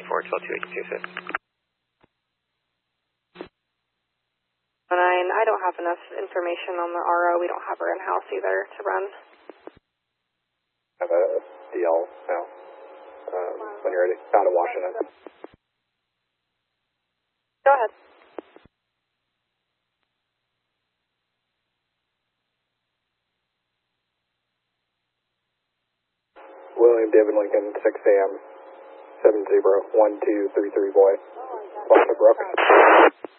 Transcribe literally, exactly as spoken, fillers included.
four, twelve two eight two six. Nine, I don't have enough information on the R O. We don't have her in-house either to run. I have a D L now. Um, when you're ready. Out of Washington. Go ahead. William David Lincoln, six A M, seven zero one two three three boy. Boston Brook.